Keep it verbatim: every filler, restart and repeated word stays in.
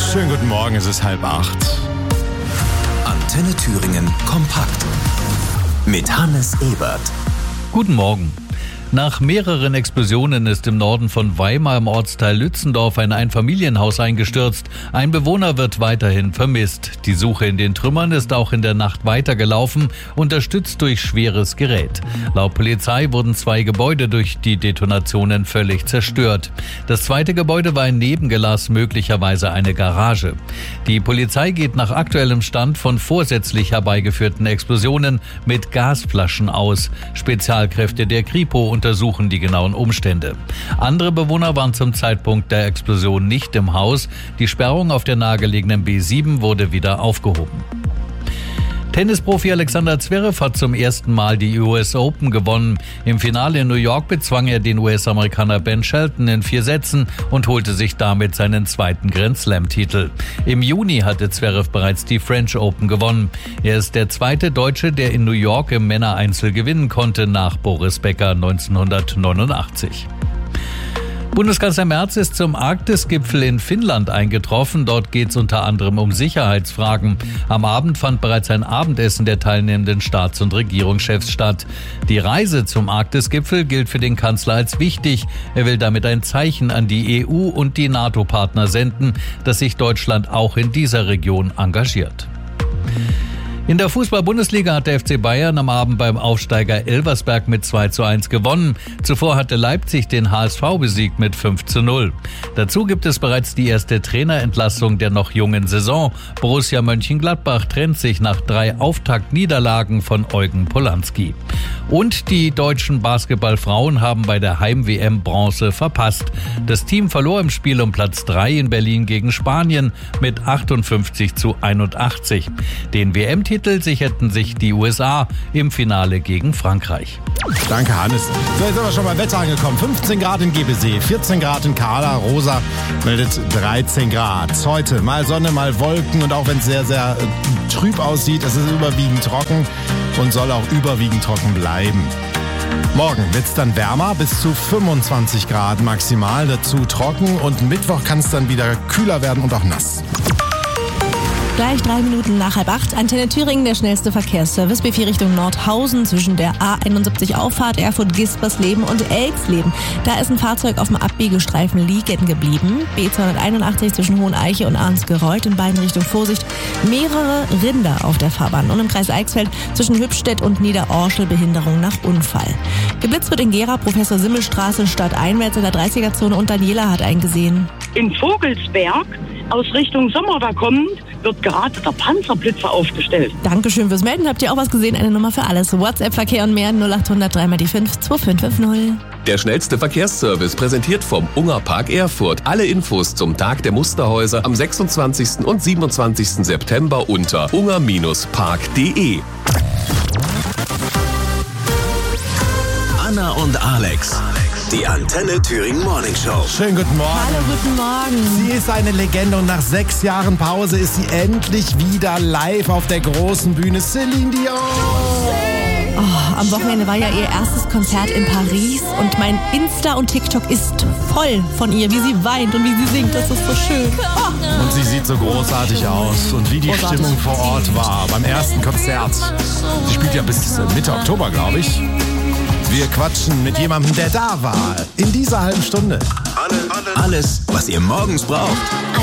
Schönen guten Morgen, es ist halb acht. Antenne Thüringen kompakt mit Hannes Ebert. Guten Morgen. Nach mehreren Explosionen ist im Norden von Weimar im Ortsteil Lützendorf ein Einfamilienhaus eingestürzt. Ein Bewohner wird weiterhin vermisst. Die Suche in den Trümmern ist auch in der Nacht weitergelaufen, unterstützt durch schweres Gerät. Laut Polizei wurden zwei Gebäude durch die Detonationen völlig zerstört. Das zweite Gebäude war ein Nebengelass, möglicherweise eine Garage. Die Polizei geht nach aktuellem Stand von vorsätzlich herbeigeführten Explosionen mit Gasflaschen aus. Spezialkräfte der Kripo untersuchen die genauen Umstände. Andere Bewohner waren zum Zeitpunkt der Explosion nicht im Haus. Die Sperrung auf der nahegelegenen B sieben wurde wieder aufgehoben. Tennisprofi Alexander Zverev hat zum ersten Mal die U S Open gewonnen. Im Finale in New York bezwang er den U S-Amerikaner Ben Shelton in vier Sätzen und holte sich damit seinen zweiten Grand-Slam-Titel. Im Juni hatte Zverev bereits die French Open gewonnen. Er ist der zweite Deutsche, der in New York im Männereinzel gewinnen konnte, nach Boris Becker neunzehnhundertneunundachtzig. Bundeskanzler Merz ist zum Arktis-Gipfel in Finnland eingetroffen. Dort geht es unter anderem um Sicherheitsfragen. Am Abend fand bereits ein Abendessen der teilnehmenden Staats- und Regierungschefs statt. Die Reise zum Arktis-Gipfel gilt für den Kanzler als wichtig. Er will damit ein Zeichen an die E U und die NATO-Partner senden, dass sich Deutschland auch in dieser Region engagiert. In der Fußball-Bundesliga hat der F C Bayern am Abend beim Aufsteiger Elversberg mit zwei zu eins gewonnen. Zuvor hatte Leipzig den H S V besiegt mit fünf zu null. Dazu gibt es bereits die erste Trainerentlassung der noch jungen Saison. Borussia Mönchengladbach trennt sich nach drei Auftaktniederlagen von Eugen Polanski. Und die deutschen Basketballfrauen haben bei der Heim-W M Bronze verpasst. Das Team verlor im Spiel um Platz drei in Berlin gegen Spanien mit achtundfünfzig zu einundachtzig. Den W M-Titel sicherten sich die U S A im Finale gegen Frankreich. Danke, Hannes. So, jetzt sind wir schon beim Wetter angekommen. fünfzehn Grad in Gebesee, vierzehn Grad in Kahla, Rosa meldet dreizehn Grad. Heute mal Sonne, mal Wolken und auch wenn es sehr, sehr äh, trüb aussieht, es ist überwiegend trocken und soll auch überwiegend trocken bleiben. Morgen wird es dann wärmer, bis zu fünfundzwanzig Grad maximal, dazu trocken und Mittwoch kann es dann wieder kühler werden und auch nass. Gleich drei Minuten nach halb acht. Antenne Thüringen, der schnellste Verkehrsservice. B vier Richtung Nordhausen zwischen der A einundsiebzig Auffahrt Erfurt-Gispersleben und Elksleben. Da ist ein Fahrzeug auf dem Abbiegestreifen liegen geblieben. B zweihunderteinundachtzig zwischen Hoheneiche und Arnsgereuth in beiden Richtungen Vorsicht. Mehrere Rinder auf der Fahrbahn. Und im Kreis Eichsfeld zwischen Hübstedt und Niederorschel Behinderung nach Unfall. Geblitzt wird in Gera Professor Simmelstraße stadteinwärts in der dreißiger-Zone und Daniela hat einen gesehen. In Vogelsberg aus Richtung Sommerda kommend wird gerade der Panzerblitzer aufgestellt. Dankeschön fürs Melden. Habt ihr auch was gesehen? Eine Nummer für alles. WhatsApp-Verkehr und mehr null achthundert drei mal die fünf zwei fünf fünf null. Der schnellste Verkehrsservice präsentiert vom Ungerpark Erfurt. Alle Infos zum Tag der Musterhäuser am sechsundzwanzigsten und siebenundzwanzigsten September unter unger Park punkt de. Anna und Alex. Die Antenne Thüringen Morning Show. Schönen guten Morgen. Hallo, guten Morgen. Sie ist eine Legende und nach sechs Jahren Pause ist sie endlich wieder live auf der großen Bühne. Celine Dion. Oh, am Wochenende war ja ihr erstes Konzert in Paris und mein Insta und TikTok ist voll von ihr, wie sie weint und wie sie singt. Das ist so schön. Oh. Und sie sieht so großartig aus und wie die Großartig. Stimmung vor Ort war beim ersten Konzert. Sie spielt ja bis Mitte Oktober, glaube ich. Wir quatschen mit jemandem, der da war, in dieser halben Stunde. Alles, was ihr morgens braucht.